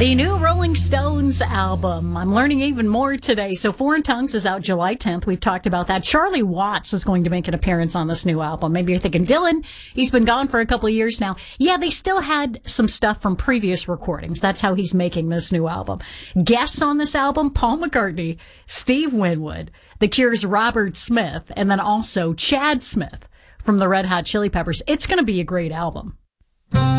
The new Rolling Stones album. I'm learning even more today. So Foreign Tongues is out July 10th. We've talked about that. Charlie Watts is going to make an appearance on this new album. Maybe you're thinking, Dylan, he's been gone for a couple of years now. Yeah, they still had some stuff from previous recordings. That's how he's making this new album. Guests on this album, Paul McCartney, Steve Winwood, The Cure's Robert Smith, and then also Chad Smith from the Red Hot Chili Peppers. It's going to be a great album.